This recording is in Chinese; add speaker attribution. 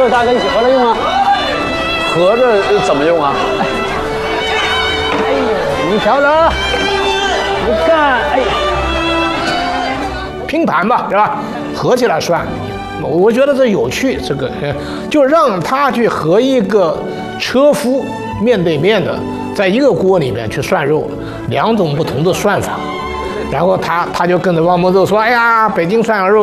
Speaker 1: 肉大跟一起合着用啊？
Speaker 2: 合着怎么用啊？
Speaker 1: 哎呀，你瞧着，你看，哎呀，
Speaker 3: 拼盘吧，对吧？合起来涮，我觉得这有趣，这个就让他去和一个车夫面对面的，在一个锅里面去涮肉，两种不同的涮法，然后他就跟着汪孟寿说：“哎呀，北京涮羊肉。”